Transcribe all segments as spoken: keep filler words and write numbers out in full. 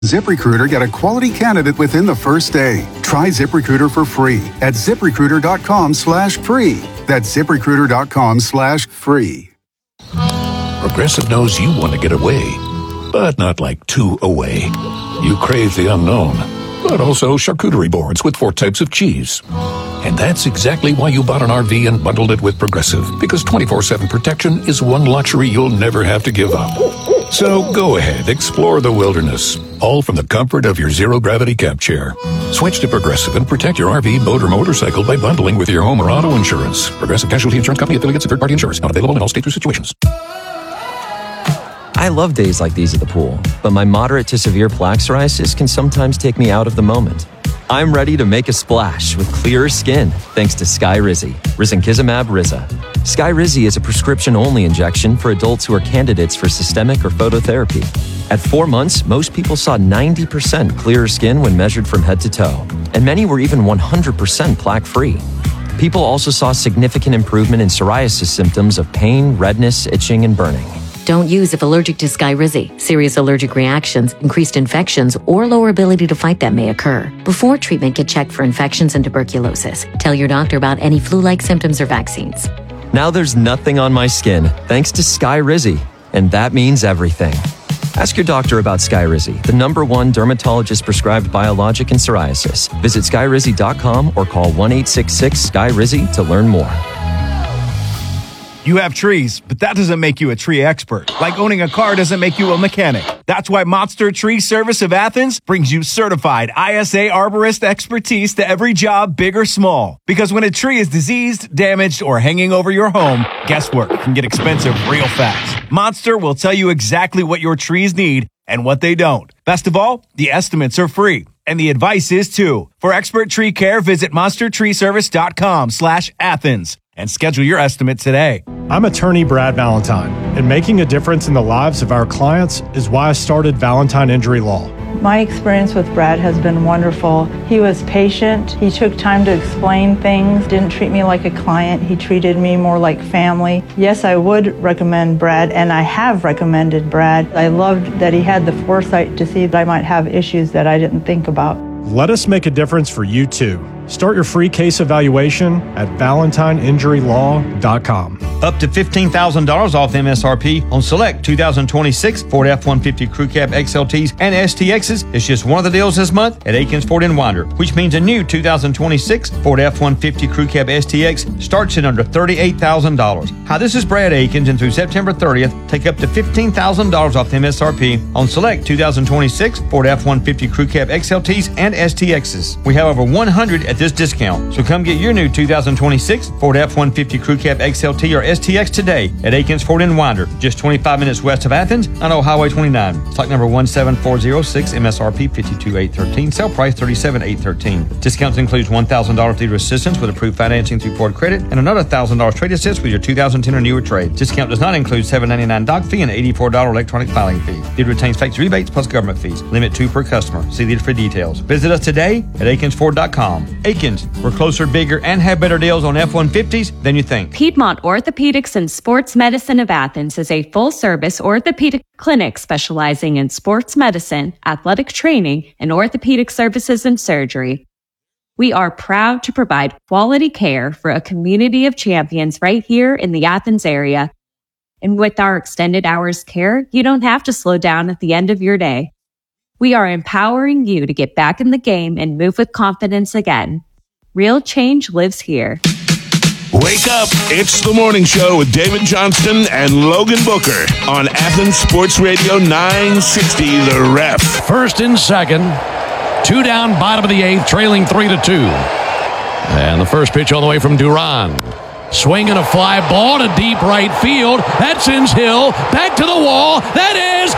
ZipRecruiter, get a quality candidate within the first day. Try ZipRecruiter for free at ZipRecruiter.com slash free. That's ZipRecruiter.com slash free. Progressive knows you want to get away, but not like two away. You crave the unknown, but also charcuterie boards with four types of cheese. And that's exactly why you bought an R V and bundled it with Progressive, because twenty-four seven protection is one luxury you'll never have to give up. So go ahead, explore the wilderness, all from the comfort of your zero-gravity cab chair. Switch to Progressive and protect your R V, boat, or motorcycle by bundling with your home or auto insurance. Progressive Casualty Insurance Company, affiliates, and third-party insurance. Not available in all states or situations. I love days like these at the pool, but my moderate to severe plaque psoriasis can sometimes take me out of the moment. I'm ready to make a splash with clearer skin thanks to Skyrizi, risankizumab Riza. Skyrizi is a prescription-only injection for adults who are candidates for systemic or phototherapy. At four months, most people saw ninety percent clearer skin when measured from head to toe, and many were even one hundred percent plaque-free. People also saw significant improvement in psoriasis symptoms of pain, redness, itching, and burning. Don't use if allergic to Skyrizi. Serious allergic reactions, increased infections, or lower ability to fight them may occur. Before treatment, get checked for infections and tuberculosis. Tell your doctor about any flu-like symptoms or vaccines. Now there's nothing on my skin thanks to Skyrizi, and that means everything. Ask your doctor about Skyrizi, the number one dermatologist-prescribed biologic in psoriasis. Visit Skyrizi dot com or call one eight six six S K Y R I Z I to learn more. You have trees, but that doesn't make you a tree expert. Like owning a car doesn't make you a mechanic. That's why Monster Tree Service of Athens brings you certified I S A arborist expertise to every job, big or small. Because when a tree is diseased, damaged, or hanging over your home, guesswork can get expensive real fast. Monster will tell you exactly what your trees need and what they don't. Best of all, the estimates are free. And the advice is too. For expert tree care, visit monster tree service dot com slash Athens and schedule your estimate today. I'm attorney Brad Valentine, and making a difference in the lives of our clients is why I started Valentine Injury Law. My experience with Brad has been wonderful. He was patient. He took time to explain things, didn't treat me like a client. He treated me more like family. Yes, I would recommend Brad, and I have recommended Brad. I loved that he had the foresight to see that I might have issues that I didn't think about. Let us make a difference for you too. Start your free case evaluation at valentine injury law dot com. Up to fifteen thousand dollars off M S R P on select two thousand twenty-six Ford F one fifty Crew Cab X L Ts and S T Xs. It's just one of the deals this month at Aikens Ford in Winder, which means a new two thousand twenty-six Ford F one fifty Crew Cab S T X starts at under thirty-eight thousand dollars. Hi, this is Brad Aikens, and through September thirtieth, take up to fifteen thousand dollars off M S R P on select two thousand twenty-six Ford F one fifty Crew Cab X L Ts and S T Xs. We have over one hundred at this discount, so come get your new two thousand twenty-six Ford F one fifty Crew Cab X L T or S T X today at Aikens Ford in Winder, just twenty-five minutes west of Athens on Old Highway twenty-nine. Stock number one seven four zero six, M S R P fifty-two thousand eight hundred thirteen, sale price thirty-seven thousand eight hundred thirteen. Discounts includes one thousand dollars dealer assistance with approved financing through Ford Credit and another one thousand dollars trade assist with your two thousand ten or newer trade. Discount does not include seven dollars and ninety-nine cents doc fee and eighty-four dollars electronic filing fee. Dealer retains factory rebates plus government fees. Limit two per customer. See dealer for details. Visit us today at Aikens Ford dot com. Aikens, we're closer, bigger, and have better deals on F one fifties than you think. Piedmont Orthopedics and Sports Medicine of Athens is a full-service orthopedic clinic specializing in sports medicine, athletic training, and orthopedic services and surgery. We are proud to provide quality care for a community of champions right here in the Athens area. And with our extended hours care, you don't have to slow down at the end of your day. We are empowering you to get back in the game and move with confidence again. Real change lives here. Wake up. It's the morning show with David Johnston and Logan Booker on Athens Sports Radio nine sixty, The Ref. First and second. Two down, bottom of the eighth, trailing three to two. And the first pitch all the way from Duran. Swinging a fly ball to deep right field. That sends Hill back to the wall. That is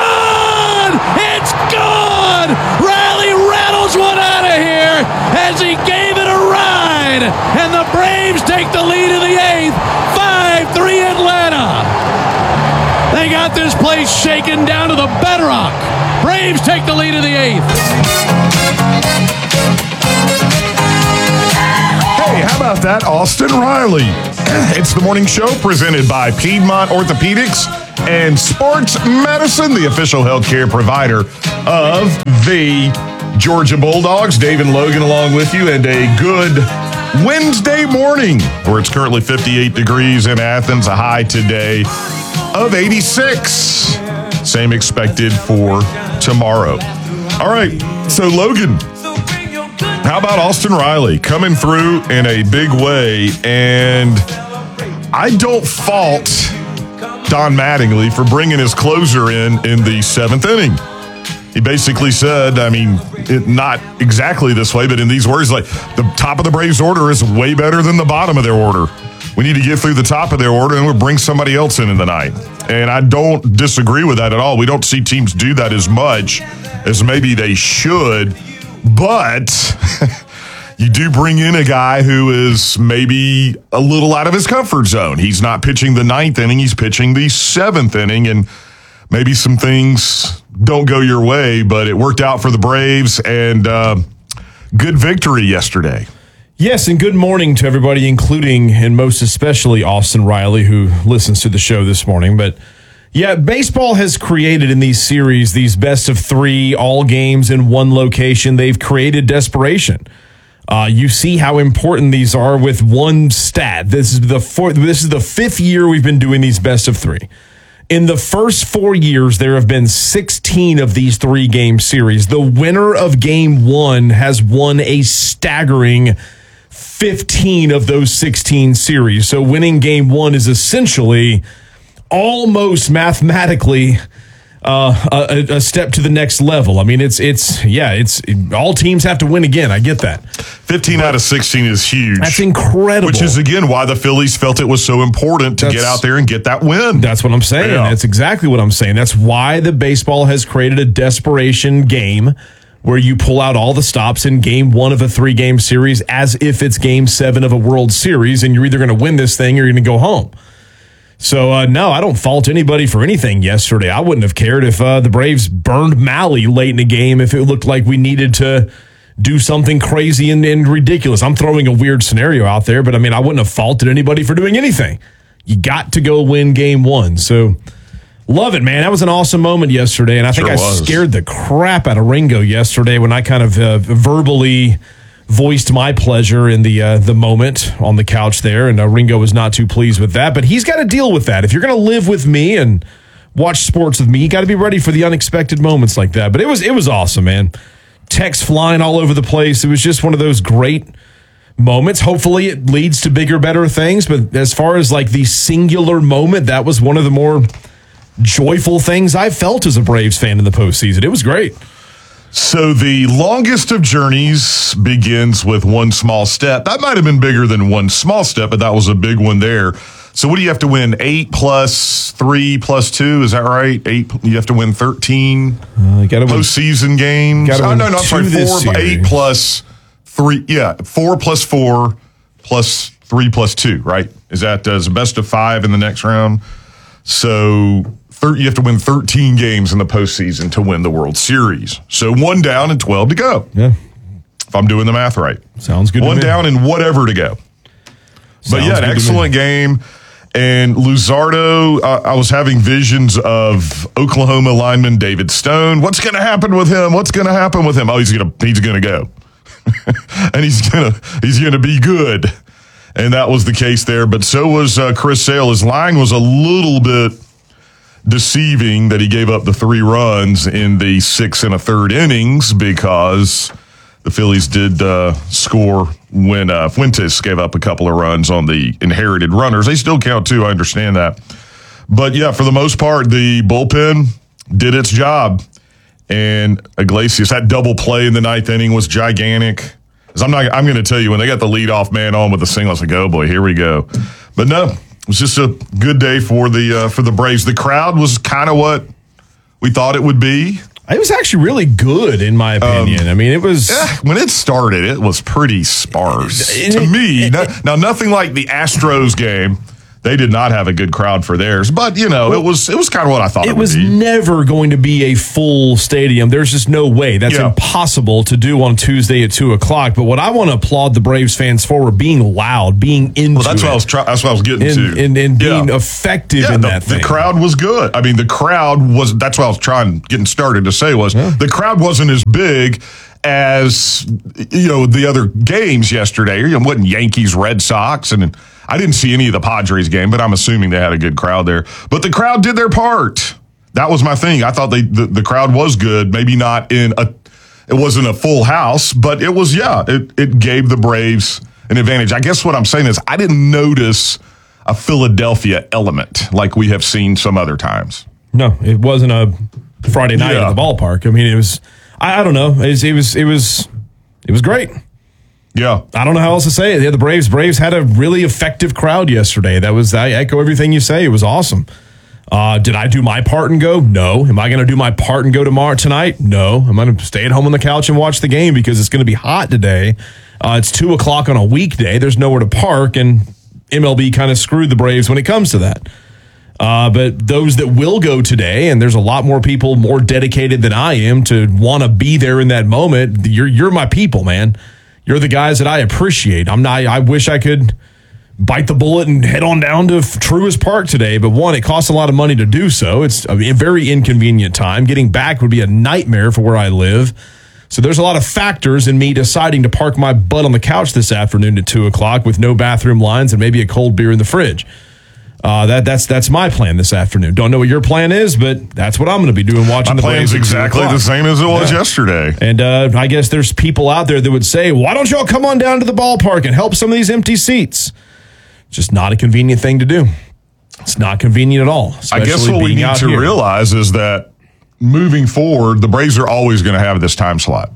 gone! It's gone! Riley rattles one out of here as he gave it a ride. And the Braves take the lead in the eighth. five three Atlanta. They got this place shaken down to the bedrock. Braves take the lead in the eighth. Hey, how about that, Austin Riley? It's the morning show presented by Piedmont Orthopedics and Sports Medicine, the official healthcare provider of the Georgia Bulldogs. Dave and Logan along with you, and a good Wednesday morning where it's currently fifty-eight degrees in Athens, a high today of eighty-six. Same expected for tomorrow. All right, so Logan, how about Austin Riley coming through in a big way? And I don't fault Don Mattingly for bringing his closer in in the seventh inning. He basically said, I mean, it, not exactly this way, but in these words, like, the top of the Braves order is way better than the bottom of their order. We need to get through the top of their order and we'll bring somebody else in in the night. And I don't disagree with that at all. We don't see teams do that as much as maybe they should, but you do bring in a guy who is maybe a little out of his comfort zone. He's not pitching the ninth inning, he's pitching the seventh inning, and maybe some things don't go your way, but it worked out for the Braves, and uh, good victory yesterday. Yes, and good morning to everybody, including and most especially Austin Riley, who listens to the show this morning. But yeah, baseball has created in these series, these best of three, all games in one location. They've created desperation. Uh, you see how important these are with one stat. This is the fourth, this is the fifth year we've been doing these best of three. In the first four years, there have been sixteen of these three-game series. The winner of game one has won a staggering fifteen of those sixteen series. So winning game one is essentially almost mathematically uh, a, a step to the next level. I mean, it's, it's yeah, it's it, all teams have to win again. I get that. fifteen but out of sixteen is huge. That's incredible. Which is, again, why the Phillies felt it was so important to that's, get out there and get that win. That's what I'm saying. Yeah. That's exactly what I'm saying. That's why the baseball has created a desperation game where you pull out all the stops in game one of a three-game series as if it's game seven of a World Series, and you're either going to win this thing or you're going to go home. So, uh, no, I don't fault anybody for anything yesterday. I wouldn't have cared if uh, the Braves burned Mahle late in the game if it looked like we needed to do something crazy and, and ridiculous. I'm throwing a weird scenario out there, but, I mean, I wouldn't have faulted anybody for doing anything. You got to go win game one. So, love it, man. That was an awesome moment yesterday, and I think sure I was. scared the crap out of Ringo yesterday when I kind of uh, verbally voiced my pleasure in the uh, the moment on the couch there, and uh, Ringo was not too pleased with that, but he's got to deal with that. If you're going to live with me and watch sports with me, you got to be ready for the unexpected moments like that. But it was it was awesome, man. Texts flying all over the place. It was just one of those great moments. Hopefully it leads to bigger, better things, but as far as like the singular moment, that was one of the more joyful things I've felt as a Braves fan in the postseason. It was great. So the longest of journeys begins with one small step. That might have been bigger than one small step, but that was a big one there. So what do you have to win? Eight plus three plus two? Is that right? Eight. You have to win thirteen uh, you gotta postseason win, games. Gotta oh, win no, no, I'm sorry. Four, eight plus three. Yeah, four plus four plus three plus two. Right? Is that uh, is a best of five in the next round? So you have to win thirteen games in the postseason to win the World Series. So one down and twelve to go. Yeah. If I'm doing the math right. Sounds good. One to me. down and whatever to go. Sounds but yeah, an excellent game. And Luzardo, uh, I was having visions of Oklahoma lineman David Stone. What's going to happen with him? What's going to happen with him? Oh, he's going to he's going to go. and he's going to he's going to be good. And that was the case there. But so was uh, Chris Sale. His line was a little bit deceiving that he gave up the three runs in the six and a third innings because the Phillies did uh, score when uh, Fuentes gave up a couple of runs on the inherited runners. They still count too, I understand that. But yeah, for the most part, the bullpen did its job. And Iglesias, that double play in the ninth inning was gigantic. I'm not. I'm going to tell you, when they got the leadoff man on with the single, I was like, oh boy, here we go. But no, it was just a good day for the uh, for the Braves. The crowd was kind of what we thought it would be. It was actually really good, in my opinion. Um, I mean, it was... Yeah, when it started, it was pretty sparse. It, to it, me, it, no, now nothing like the Astros game They did not have a good crowd for theirs, but you know, well, it was it was kind of what I thought it, it would was be. Never going to be a full stadium. There's just no way. That's yeah. impossible to do on Tuesday at two o'clock. But what I want to applaud the Braves fans for were being loud, being into well, that's it. What I was try- that's what I was getting and, to. And, and being yeah. effective yeah, in the, that thing. The crowd was good. I mean, the crowd was, that's what I was trying, getting started to say was, yeah. the crowd wasn't as big as, you know, the other games yesterday. You know, wasn't Yankees, Red Sox, and I didn't see any of the Padres game, but I'm assuming they had a good crowd there. But the crowd did their part. That was my thing. I thought they the, the crowd was good. Maybe not in a, it wasn't a full house, but it was, yeah, it, it gave the Braves an advantage. I guess what I'm saying is I didn't notice a Philadelphia element like we have seen some other times. No, it wasn't a Friday night yeah. at the ballpark. I mean, it was, I, I don't know. It was, it was, it was, it was great. Yeah. I don't know how else to say it. Yeah, the Braves, Braves had a really effective crowd yesterday. That was, I echo everything you say. It was awesome. Uh, did I do my part and go? No. Am I going to do my part and go tomorrow tonight? No. I'm going to stay at home on the couch and watch the game because it's going to be hot today. Uh, it's two o'clock on a weekday. There's nowhere to park, and M L B kind of screwed the Braves when it comes to that. Uh, but those that will go today, and there's a lot more people more dedicated than I am to want to be there in that moment. You're you're my people, man. You're the guys that I appreciate. I'm not. I wish I could bite the bullet and head on down to Truist Park today. But one, it costs a lot of money to do so. It's a very inconvenient time. Getting back would be a nightmare for where I live. So there's a lot of factors in me deciding to park my butt on the couch this afternoon at two o'clock with no bathroom lines and maybe a cold beer in the fridge. Uh, that that's that's my plan this afternoon. Don't know what your plan is, but that's what I'm going to be doing. Watching my the plan's Braves exactly the same as it was yeah. yesterday. And uh, I guess there's people out there that would say, "Why don't y'all come on down to the ballpark and help some of these empty seats?" It's just not a convenient thing to do. It's not convenient at all. I guess what we need to here. realize is that moving forward, the Braves are always going to have this time slot.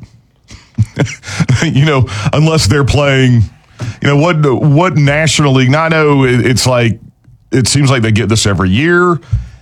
You know, unless they're playing. You know what? What National League? Now, I know it's like. It seems like they get this every year,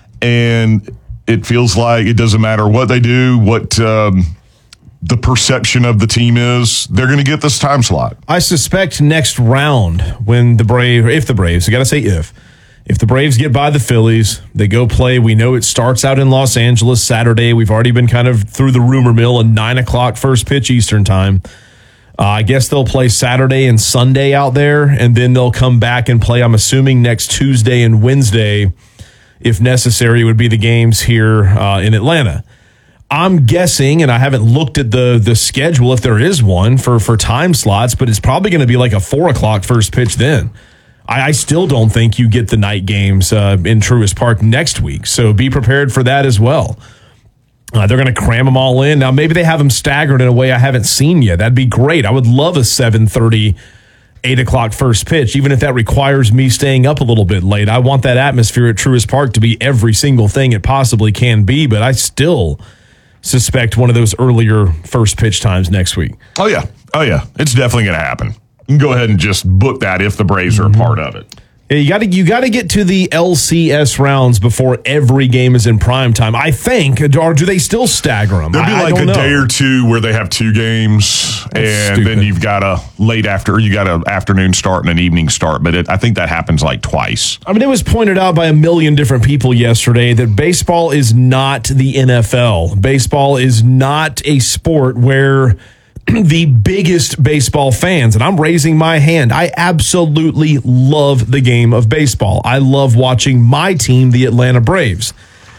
and it feels like it doesn't matter what they do, what um, the perception of the team is, they're going to get this time slot. I suspect next round when the Braves, if the Braves, I got to say if, if the Braves get by the Phillies, they go play. We know it starts out in Los Angeles Saturday. We've already been kind of through the rumor mill, a nine o'clock first pitch Eastern time. Uh, I guess they'll play Saturday and Sunday out there, and then they'll come back and play, I'm assuming, next Tuesday and Wednesday, if necessary, would be the games here uh, in Atlanta. I'm guessing, and I haven't looked at the the schedule, if there is one, for, for time slots, but it's probably going to be like a four o'clock first pitch then. I, I still don't think you get the night games uh, in Truist Park next week, so be prepared for that as well. Uh, they're going to cram them all in. Now, maybe they have them staggered in a way I haven't seen yet. That'd be great. I would love a seven thirty, eight o'clock first pitch, even if that requires me staying up a little bit late. I want that atmosphere at Truist Park to be every single thing it possibly can be, but I still suspect one of those earlier first pitch times next week. Oh, yeah. Oh, yeah. It's definitely going to happen. You can go ahead and just book that if the Braves are a part of it. Yeah, you got to you got to get to the L C S rounds before every game is in prime time. I think, or do they still stagger them? There'll be I, like I a know. day or two where they have two games, That's and stupid. Then you've got a late after, you got an afternoon start and an evening start. But it, I think that happens like twice. I mean, it was pointed out by a million different people yesterday that baseball is not the N F L. Baseball is not a sport where the biggest baseball fans, and I'm raising my hand, I absolutely love the game of baseball. I love watching my team, the Atlanta Braves.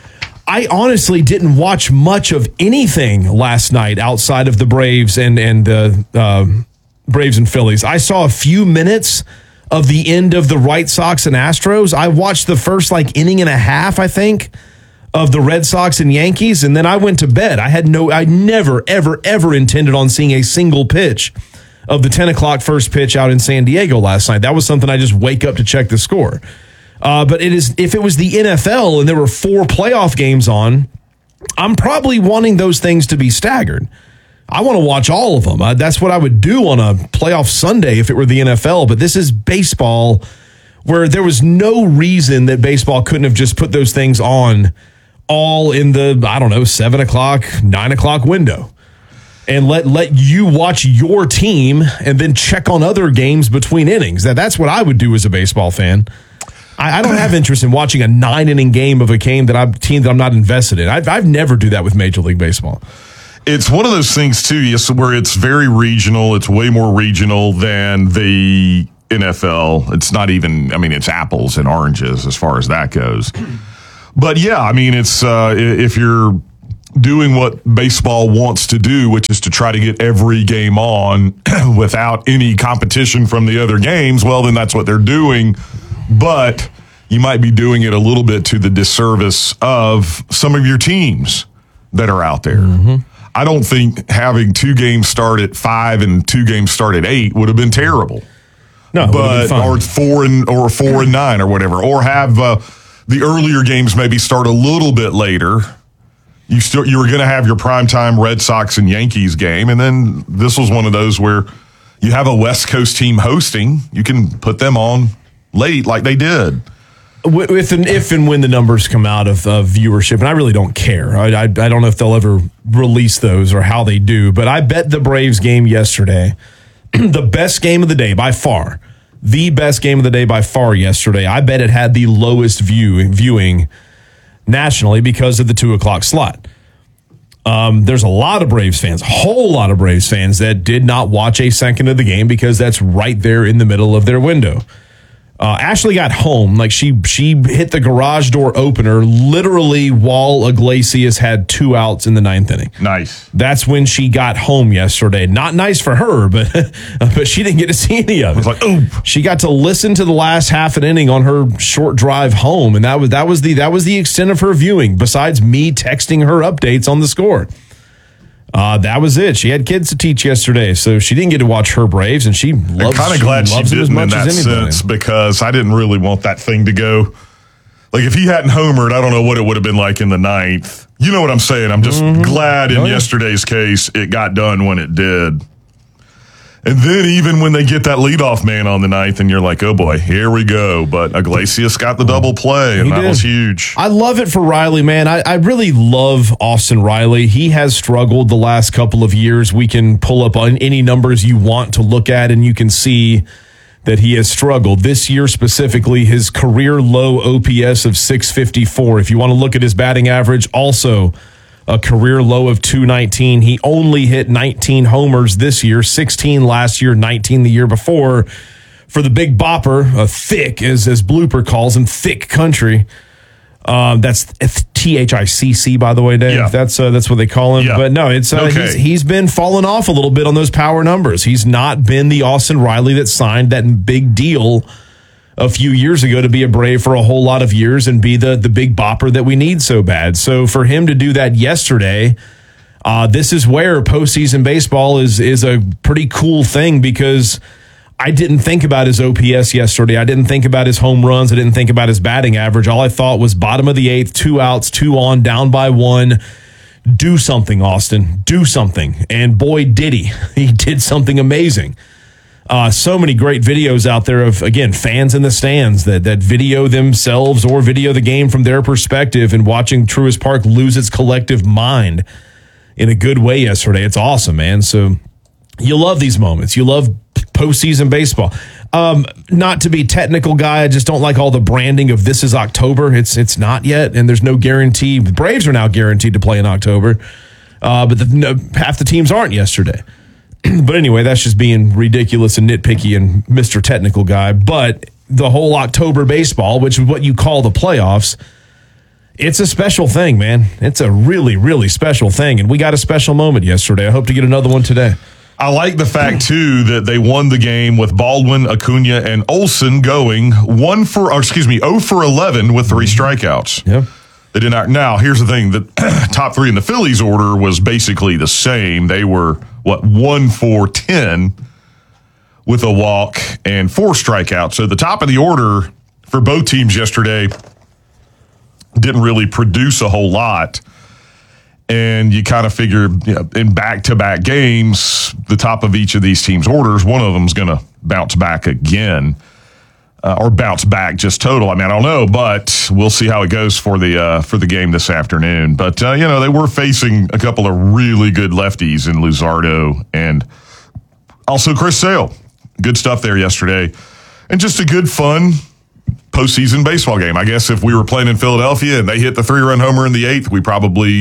I honestly didn't watch much of anything last night outside of the Braves and, and the uh, Braves and Phillies. I saw a few minutes of the end of the White Sox and Astros. I watched the first like inning and a half, I think, of the Red Sox and Yankees, and then I went to bed. I had no, I never, ever, ever intended on seeing a single pitch of the ten o'clock first pitch out in San Diego last night. That was something I just wake up to check the score. Uh, but it is, if it was the N F L and there were four playoff games on, I'm probably wanting those things to be staggered. I want to watch all of them. Uh, that's what I would do on a playoff Sunday if it were the N F L. But this is baseball, where there was no reason that baseball couldn't have just put those things on all in the, I don't know, seven o'clock, nine o'clock window. And let let you watch your team and then check on other games between innings. That That's what I would do as a baseball fan. I, I don't have interest in watching a nine inning game of a game that I'm team that I'm not invested in. I've, I've never do that with Major League Baseball. It's one of those things too, yes, where it's very regional. It's way more regional than the N F L. It's not even. I mean, it's apples and oranges as far as that goes. But yeah, I mean, it's uh, if you're doing what baseball wants to do, which is to try to get every game on without any competition from the other games, well, then that's what they're doing. But you might be doing it a little bit to the disservice of some of your teams that are out there. Mm-hmm. I don't think having two games start at five and two games start at eight would have been terrible. No, but or four and or four and nine or whatever, or have uh, the earlier games maybe start a little bit later. You still you were going to have your primetime Red Sox and Yankees game, and then this was one of those where you have a West Coast team hosting. You can put them on late like they did. If and, if and when the numbers come out of uh, viewership, and I really don't care. I, I, I don't know if they'll ever release those or how they do, but I bet the Braves game yesterday, the best game of the day by far, the best game of the day by far yesterday, I bet it had the lowest view viewing nationally because of the two o'clock slot. Um, there's a lot of Braves fans, a whole lot of Braves fans that did not watch a second of the game because that's right there in the middle of their window. Uh, Ashley got home, like she she hit the garage door opener literally while Iglesias had two outs in the ninth inning. Nice. That's when she got home yesterday. Not nice for her, but but she didn't get to see any of it. It was like, oop. She got to listen to the last half an inning on her short drive home, and that was that was the that was the extent of her viewing. Besides me texting her updates on the score. Uh, that was it. She had kids to teach yesterday, so she didn't get to watch her Braves, and she loves, I'm kind of glad she, she loves didn't it as much in that as anybody. sense because I didn't really want that thing to go. Like if he hadn't homered, I don't know what it would have been like in the ninth. You know what I'm saying? I'm just mm-hmm. glad in oh, yeah. yesterday's case it got done when it did. And then even when they get that leadoff man on the ninth, and you're like, oh boy, here we go. But Iglesias got the double play, and he that did. was huge. I love it for Riley, man. I, I really love Austin Riley. He has struggled the last couple of years. We can pull up on any numbers you want to look at, and you can see that he has struggled. This year specifically, his career low O P S of six fifty-four. If you want to look at his batting average, also a career low of two nineteen. He only hit nineteen homers this year, sixteen last year, nineteen the year before. For the Big Bopper, a thick, as, as Blooper calls him, thick country. Um, that's T H I C C, by the way, Dave. Yeah. That's uh, that's what they call him. Yeah. But no, it's uh, okay. he's, he's been falling off a little bit on those power numbers. He's not been the Austin Riley that signed that big deal a few years ago to be a Brave for a whole lot of years and be the the Big Bopper that we need so bad. So for him to do that yesterday, uh, this is where postseason baseball is is a pretty cool thing because I didn't think about his O P S yesterday. I didn't think about his home runs. I didn't think about his batting average. All I thought was bottom of the eighth, two outs, two on, down by one. Do something, Austin. Do something. And boy, did he. He did something amazing. Uh, so many great videos out there of, again, fans in the stands that that video themselves or video the game from their perspective and watching Truist Park lose its collective mind in a good way yesterday. It's awesome, man. So you love these moments. You love postseason baseball. Um, not to be technical guy, I just don't like all the branding of this is October. It's it's not yet, and there's no guarantee. The Braves are now guaranteed to play in October, uh, but the, no, half the teams aren't yesterday. But anyway, that's just being ridiculous and nitpicky and Mister Technical Guy. But the whole October baseball, which is what you call the playoffs, it's a special thing, man. It's a really, really special thing. And we got a special moment yesterday. I hope to get another one today. I like the fact, too, that they won the game with Baldwin, Acuna, and Olsen going one for, or excuse me, zero for eleven with three strikeouts. Yeah. They did not. Now, here's the thing. The top three in the Phillies order was basically the same. They were, what, one for ten with a walk and four strikeouts. So the top of the order for both teams yesterday didn't really produce a whole lot. And you kind of figure, you know, in back-to-back games, the top of each of these teams' orders, one of them is going to bounce back again. Uh, or bounce back just total. I mean, I don't know, but we'll see how it goes for the uh, for the game this afternoon. But, uh, you know, they were facing a couple of really good lefties in Luzardo and also Chris Sale. Good stuff there yesterday. And just a good, fun postseason baseball game. I guess if we were playing in Philadelphia and they hit the three-run homer in the eighth, we probably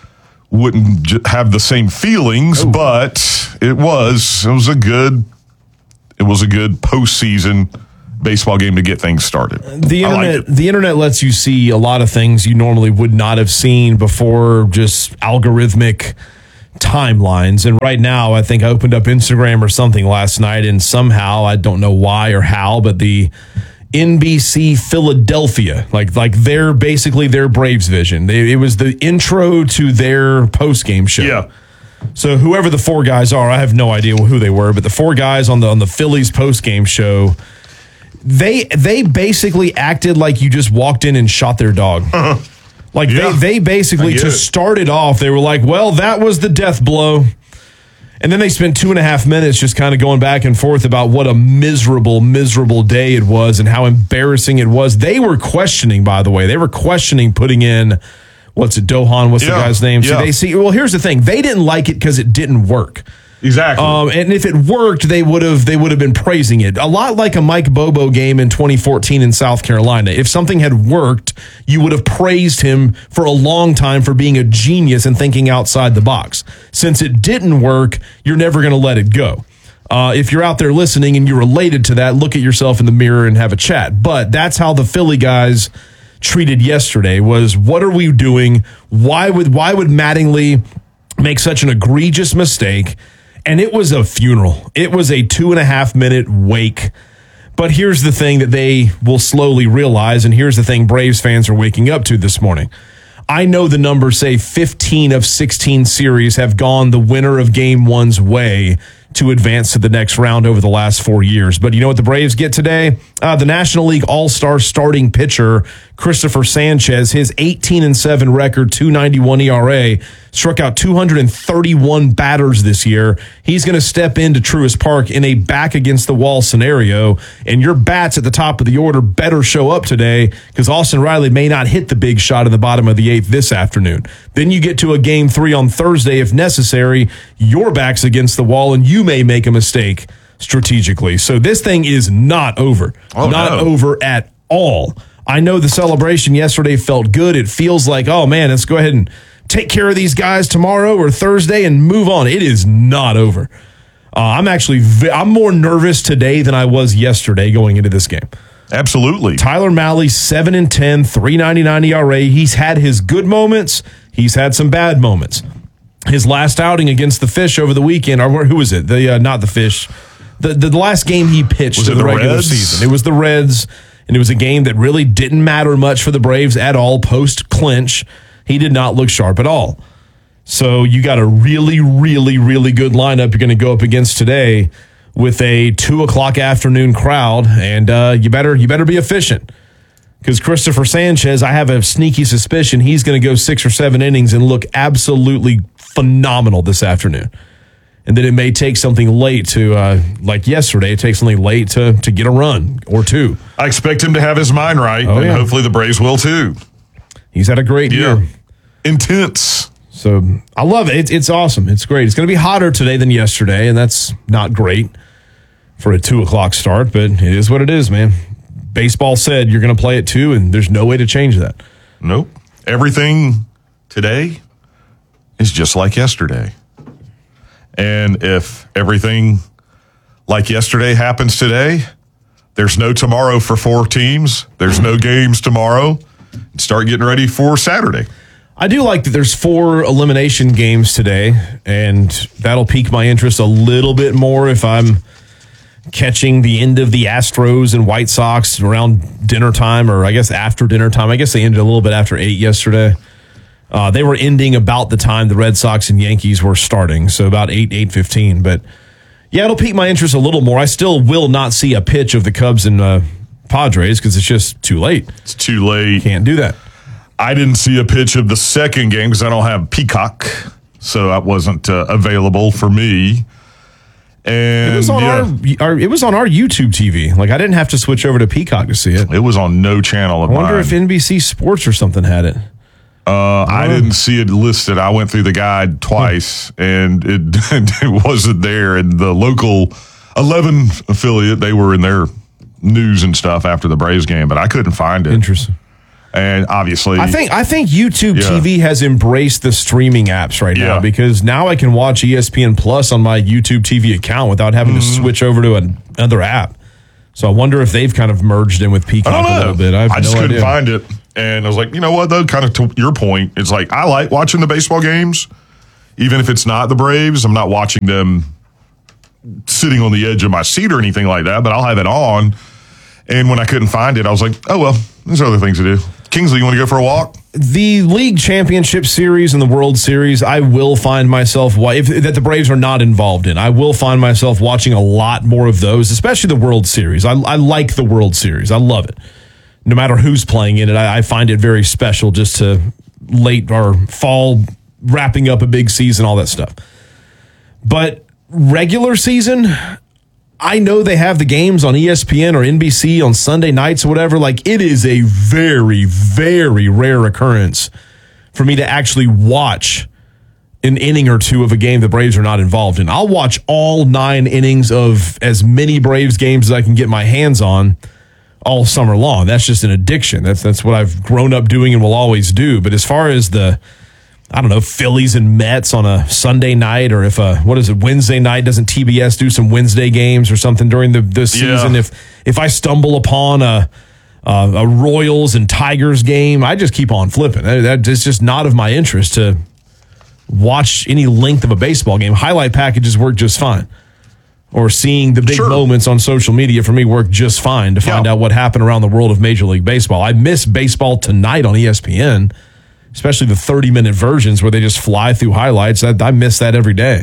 wouldn't j- have the same feelings. Ooh. But it was it was a good it was a good postseason baseball game to get things started. The internet, the internet lets you see a lot of things you normally would not have seen before, just algorithmic timelines. And right now, I think I opened up Instagram or something last night, and somehow, I don't know why or how, but the N B C Philadelphia, like like their basically their Braves vision. They, it was the intro to their post-game show. Yeah. So whoever the four guys are, I have no idea who they were, but the four guys on the on the Phillies post-game show, They they basically acted like you just walked in and shot their dog. Uh-huh. Like yeah. they, they basically, to start it off, they were like, well, that was the death blow. And then they spent two and a half minutes just kind of going back and forth about what a miserable, miserable day it was and how embarrassing it was. They were questioning, by the way, they were questioning putting in, what's it, Dohan, what's yeah. the guy's name? Yeah. So they see, well, here's the thing. They didn't like it because it didn't work. Exactly. Um, and if it worked, they would have they would have been praising it. A lot like a Mike Bobo game in twenty fourteen in South Carolina. If something had worked, you would have praised him for a long time for being a genius and thinking outside the box. Since it didn't work, you're never going to let it go. Uh, if you're out there listening and you're related to that, look at yourself in the mirror and have a chat. But that's how the Philly guys treated yesterday was, what are we doing? Why would why would Mattingly make such an egregious mistake? And it was a funeral. It was a two and a half minute wake. But here's the thing that they will slowly realize, and here's the thing Braves fans are waking up to this morning. I know the numbers say fifteen of sixteen series have gone the winner of game one's way to advance to the next round over the last four years. But you know what the Braves get today? Uh, the National League All-Star starting pitcher, Christopher Sanchez, his eighteen and seven record, two ninety-one E R A, struck out two hundred thirty-one batters this year. He's going to step into Truist Park in a back-against-the-wall scenario, and your bats at the top of the order better show up today because Austin Riley may not hit the big shot in the bottom of the eighth this afternoon. Then you get to a game three on Thursday if necessary. Your back's against the wall, and you may make a mistake strategically. So this thing is not over. Oh, not no. over at all. I know the celebration yesterday felt good. It feels like, oh, man, let's go ahead and take care of these guys tomorrow or Thursday and move on. It is not over. Uh, I'm actually v- I'm more nervous today than I was yesterday going into this game. Absolutely. Tyler Mahle, seven and ten, three ninety-nine E R A. He's had his good moments. He's had some bad moments. His last outing against the Fish over the weekend, or who was it? The uh, not the Fish. The, the the last game he pitched was in it the, the regular Reds? season. It was the Reds, and it was a game that really didn't matter much for the Braves at all post-clinch. He did not look sharp at all. So you got a really, really, really good lineup you're going to go up against today with a two o'clock afternoon crowd, and uh, you better you better be efficient. Because Christopher Sanchez, I have a sneaky suspicion he's going to go six or seven innings and look absolutely phenomenal this afternoon. And then it may take something late to, uh, like yesterday, it takes something late to to get a run or two. I expect him to have his mind right, oh, and yeah. hopefully the Braves will too. He's had a great yeah. year. Intense. So I love it. It's, it's awesome. It's great. It's going to be hotter today than yesterday, and that's not great for a two o'clock start, but it is what it is, man. Baseball said you're going to play at two, and there's no way to change that. Nope. Everything today is just like yesterday. And if everything like yesterday happens today, there's no tomorrow for four teams. There's no games tomorrow. Start getting ready for Saturday. I do like that there's four elimination games today, and that'll pique my interest a little bit more if I'm catching the end of the Astros and White Sox around dinner time, or I guess after dinner time. I guess they ended a little bit after eight yesterday. Uh, they were ending about the time the Red Sox and Yankees were starting, so about eight, eight fifteen. But yeah, it'll pique my interest a little more. I still will not see a pitch of the Cubs and uh, Padres because it's just too late. It's too late. Can't do that. I didn't see a pitch of the second game because I don't have Peacock, so that wasn't uh, available for me. And it was on yeah, our, our it was on our YouTube T V. Like I didn't have to switch over to Peacock to see it. It was on no channel of I wonder mine. if N B C Sports or something had it. Uh, I didn't see it listed. I went through the guide twice, and it it wasn't there. And the local eleven affiliate, they were in their news and stuff after the Braves game, but I couldn't find it. Interesting. And obviously, I think I think YouTube yeah. T V has embraced the streaming apps right now Yeah. because now I can watch E S P N Plus on my YouTube T V account without having Mm-hmm. to switch over to an, another app. So I wonder if they've kind of merged in with Peacock I don't know. a little bit. I, have I just no couldn't idea. find it. And I was like, you know what, though? Kind of to your point, it's like I like watching the baseball games, even if it's not the Braves. I'm not watching them sitting on the edge of my seat or anything like that, but I'll have it on. And when I couldn't find it, I was like, oh, well, there's other things to do. Kingsley, you want to go for a walk? The League Championship Series and the World Series, I will find myself, if, that the Braves are not involved in, I will find myself watching a lot more of those, especially the World Series. I, I like the World Series. I love it. No matter who's playing in it, I, I find it very special just to late or fall, wrapping up a big season, all that stuff. But regular season, I know they have the games on E S P N or N B C on Sunday nights or whatever. Like, it is a very, very rare occurrence for me to actually watch an inning or two of a game the Braves are not involved in. I'll watch all nine innings of as many Braves games as I can get my hands on all summer long. That's just an addiction. That's that's what I've grown up doing and will always do. But as far as the, I don't know, Phillies and Mets on a Sunday night, or if a, what is it, Wednesday night, doesn't T B S do some Wednesday games or something during the, the season? Yeah. If if I stumble upon a, a a Royals and Tigers game, I just keep on flipping. That, that it's just not of my interest to watch any length of a baseball game. Highlight packages work just fine. Or seeing the big Sure. moments on social media for me work just fine to find Yeah. out what happened around the world of Major League Baseball. I miss Baseball Tonight on E S P N, especially the thirty-minute versions where they just fly through highlights. I, I miss that every day.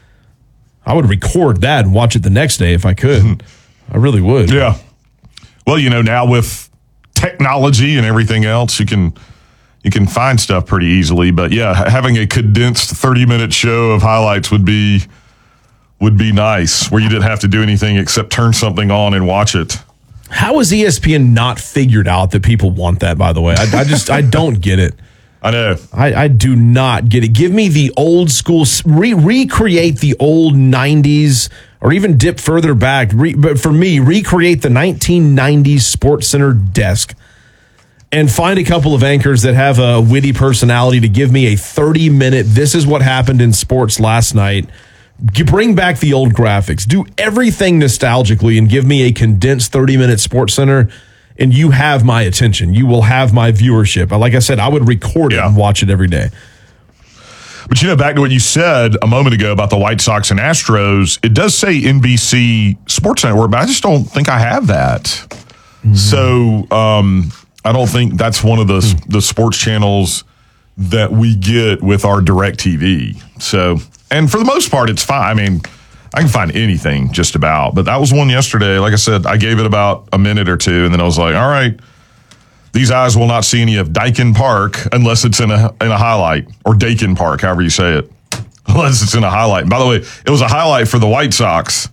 I would record that and watch it the next day if I could. I really would. Yeah. Well, you know, now with technology and everything else, you can you can find stuff pretty easily. But yeah, having a condensed thirty-minute show of highlights would be would be nice, where you didn't have to do anything except turn something on and watch it. How has E S P N not figured out that people want that, by the way? I, I just, I don't get it. I know. I, I do not get it. Give me the old school, re- recreate the old nineties, or even dip further back. Re- but for me, recreate the nineteen nineties Sports Center desk and find a couple of anchors that have a witty personality to give me a thirty-minute, this is what happened in sports last night. G- Bring back the old graphics. Do everything nostalgically and give me a condensed thirty-minute Sports Center, and you have my attention. You will have my viewership. Like I said, I would record it Yeah. and watch it every day. But you know, back to what you said a moment ago about the White Sox and Astros, it does say N B C Sports Network, but I just don't think I have that. Mm-hmm. So um, I don't think that's one of the mm-hmm. the sports channels that we get with our DirecTV. So, and for the most part, it's fine. I mean, I can find anything just about. But that was one yesterday. Like I said, I gave it about a minute or two, and then I was like, all right, these eyes will not see any of Dakin Park unless it's in a in a highlight, or Dakin Park, however you say it, unless it's in a highlight. And by the way, it was a highlight for the White Sox,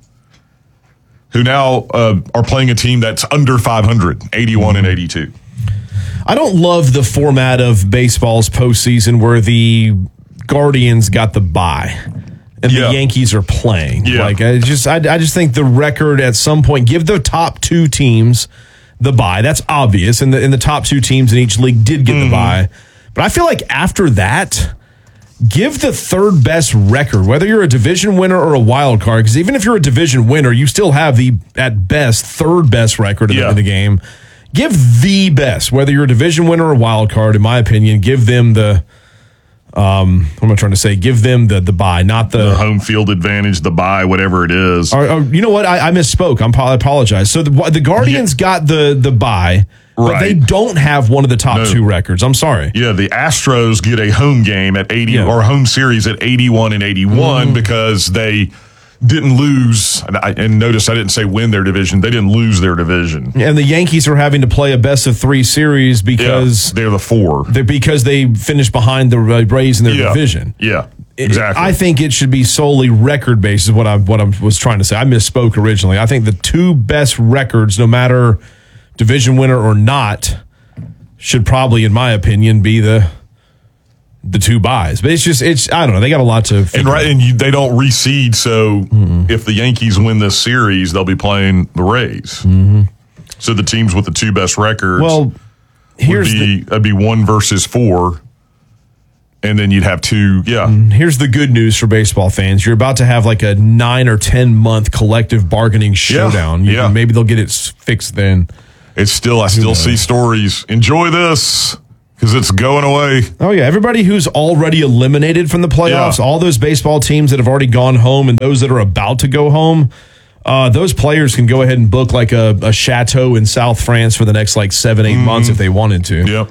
who now uh, are playing a team that's under five hundred, eighty-one and eighty-two. I don't love the format of baseball's postseason where the Guardians got the bye and Yeah. the Yankees are playing. Yeah. Like I just, I, I just think the record at some point, give the top two teams the bye. That's obvious, and the and the top two teams in each league did get Mm-hmm. the bye. But I feel like after that, give the third best record, whether you're a division winner or a wild card, because even if you're a division winner, you still have the at best third best record in, Yeah. the, in the game. Give the best, whether you're a division winner or a wild card, in my opinion, give them the, um, what am I trying to say? Give them the the bye, not the, The home field advantage, the bye, whatever it is. or, or, you know what? I, I misspoke. I'm, I apologize. So the, the Guardians got the the bye, but Right. they don't have one of the top No. two records. I'm sorry. Yeah, the Astros get a home game at eighty, Yeah. or home series at eighty-one and eighty-one Mhm. because they didn't lose. And, I, and notice I didn't say win their division. They didn't lose their division. And the Yankees are having to play a best of three series because Yeah, they're the four. they're because they finished behind the Rays in their Yeah. division. Yeah, It- exactly. I think it should be solely record based. Is what I what I was trying to say. I misspoke originally. I think the two best records, no matter division winner or not, should probably, in my opinion, be the the two buys. But it's just it's I don't know. They got a lot to and figure right, out. and you, they don't reseed. So if the Yankees win this series, they'll be playing the Rays. Mm-hmm. So the teams with the two best records Well, here's would be, that'd be one versus four. And then you'd have two, yeah. Here's the good news for baseball fans. You're about to have like a nine or ten month collective bargaining showdown. Yeah, You yeah. can- maybe they'll get it s- fixed then. It's still, I still see stories. Enjoy this because it's going away. Oh, yeah. Everybody who's already eliminated from the playoffs, Yeah. all those baseball teams that have already gone home and those that are about to go home, uh, those players can go ahead and book like a, a chateau in South France for the next like seven, eight months if they wanted to. Yep.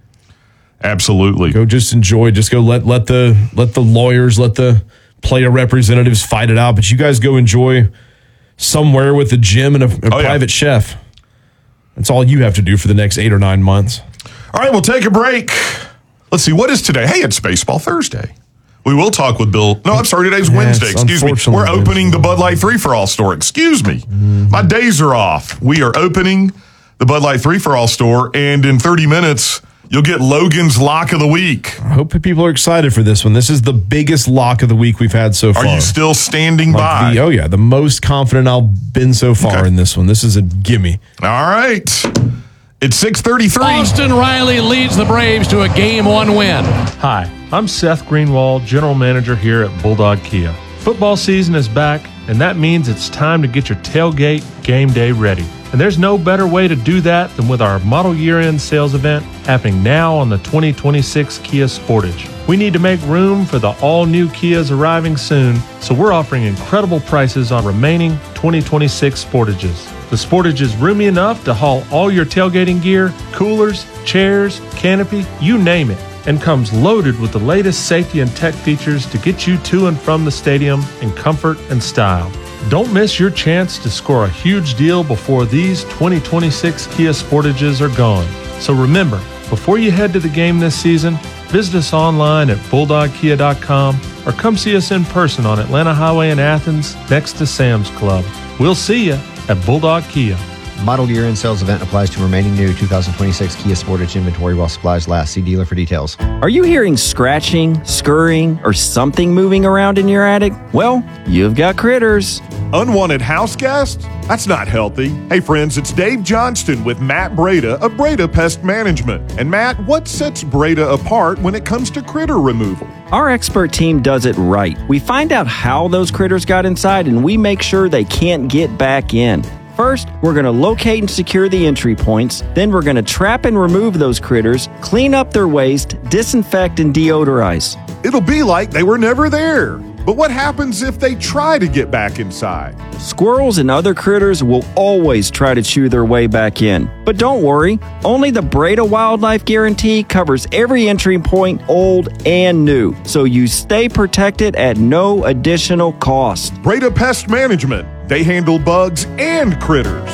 Absolutely. Go just enjoy. Just go let let the let the lawyers, let the player representatives fight it out. But you guys go enjoy somewhere with a gym and a, a Oh, yeah. private chef. That's all you have to do for the next eight or nine months. All right, we'll take a break. Let's see, what is today? Hey, it's Baseball Thursday. We will talk with Bill. No, I'm sorry, today's Yes, Wednesday. Excuse me. unfortunately, We're opening the Bud Light three for All store. Excuse me. Mm-hmm. My days are off. We are opening the Bud Light three for All store, and in thirty minutes, you'll get Logan's Lock of the Week. I hope people are excited for this one. This is the biggest lock of the week we've had so far. Are you still standing Like by? the- oh, yeah. The most confident I've been so far Okay. in this one. This is a gimme. All right. It's six thirty-three. Austin Riley leads the Braves to a game one win. Hi, I'm Seth Greenwald, General Manager here at Bulldog Kia. Football season is back, and that means it's time to get your tailgate game day ready. And there's no better way to do that than with our model year-end sales event happening now on the twenty twenty-six Kia Sportage. We need to make room for the all-new Kias arriving soon, so we're offering incredible prices on remaining twenty twenty-six Sportages. The Sportage is roomy enough to haul all your tailgating gear, coolers, chairs, canopy, you name it, and comes loaded with the latest safety and tech features to get you to and from the stadium in comfort and style. Don't miss your chance to score a huge deal before these twenty twenty-six Kia Sportages are gone. So remember, before you head to the game this season, visit us online at bulldog kia dot com or come see us in person on Atlanta Highway in Athens next to Sam's Club. We'll see you at Bulldog Kia. Model year-end sales event applies to remaining new two thousand twenty-six Kia Sportage inventory while supplies last. See dealer for details. Are you hearing scratching, scurrying, or something moving around in your attic? Well, you've got critters. Unwanted house guests? That's not healthy. Hey friends, it's Dave Johnston with Matt Breda of Breda Pest Management. And Matt, what sets Breda apart when it comes to critter removal? Our expert team does it right. We find out how those critters got inside and we make sure they can't get back in. First, we're going to locate and secure the entry points. Then we're going to trap and remove those critters, clean up their waste, disinfect, and deodorize. It'll be like they were never there. But what happens if they try to get back inside? Squirrels and other critters will always try to chew their way back in. But don't worry, only the Breda Wildlife Guarantee covers every entry point, old and new, so you stay protected at no additional cost. Breda Pest Management. They handle bugs and critters.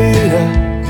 Breda,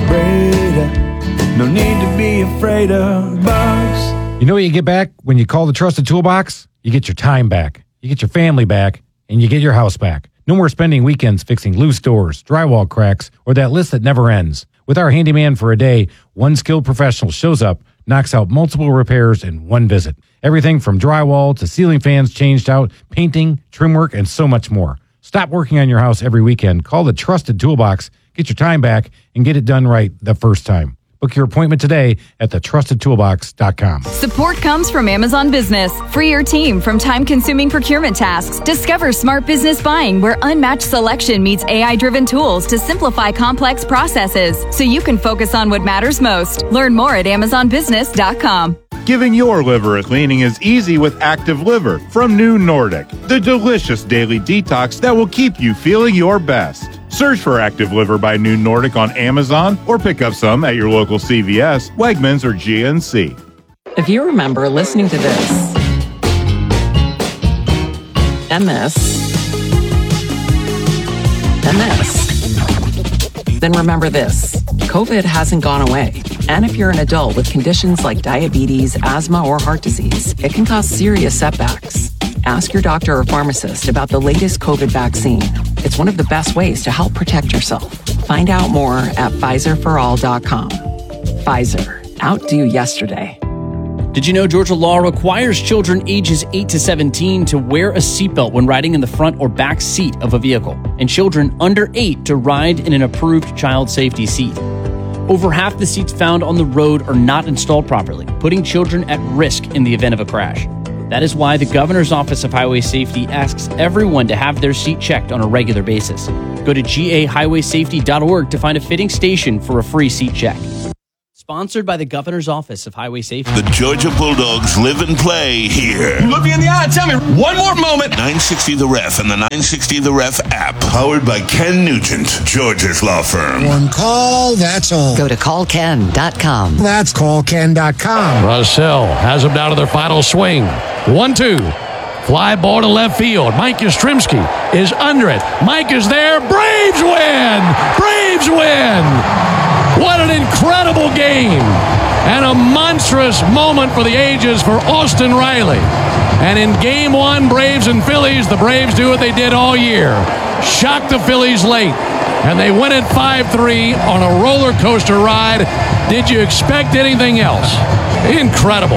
Breda, no need to be afraid of bugs. You know what you get back when you call the Trusted Toolbox? You get your time back, you get your family back, and you get your house back. No more spending weekends fixing loose doors, drywall cracks, or that list that never ends. With our handyman for a day, one skilled professional shows up, knocks out multiple repairs in one visit. Everything from drywall to ceiling fans changed out, painting, trim work, and so much more. Stop working on your house every weekend. Call the Trusted Toolbox, get your time back, and get it done right the first time. Book your appointment today at the trusted toolbox dot com. Support comes from Amazon Business. Free your team from time-consuming procurement tasks. Discover smart business buying where unmatched selection meets A I-driven tools to simplify complex processes so you can focus on what matters most. Learn more at amazon business dot com. Giving your liver a cleaning is easy with Active Liver from New Nordic, the delicious daily detox that will keep you feeling your best. Search for Active Liver by New Nordic on Amazon or pick up some at your local C V S, Wegmans, or G N C. If you remember listening to this and this and this, then remember this. COVID hasn't gone away. And if you're an adult with conditions like diabetes, asthma, or heart disease, it can cause serious setbacks. Ask your doctor or pharmacist about the latest COVID vaccine. It's one of the best ways to help protect yourself. Find out more at Pfizer for all dot com. Pfizer. Outdo yesterday. Did you know Georgia law requires children ages eight to seventeen to wear a seatbelt when riding in the front or back seat of a vehicle, and children under eight to ride in an approved child safety seat? Over half the seats found on the road are not installed properly, putting children at risk in the event of a crash. That is why the Governor's Office of Highway Safety asks everyone to have their seat checked on a regular basis. Go to G A highway safety dot org to find a fitting station for a free seat check. Sponsored by the Governor's Office of Highway Safety. The Georgia Bulldogs live and play here. Look me in the eye and tell me one more moment. nine sixty The Ref and the nine sixty The Ref app. Powered by Ken Nugent, Georgia's law firm. One call, that's all. Go to call ken dot com. That's call ken dot com. Russell has them down to their final swing. one two. Fly ball to left field. Mike Yastrzemski is under it. Mike is there. Braves win! Braves win! What an incredible game and a monstrous moment for the ages for Austin Riley. And in game one, Braves and Phillies, the Braves do what they did all year. Shock the Phillies late. And they win it five three on a roller coaster ride. Did you expect anything else? Incredible.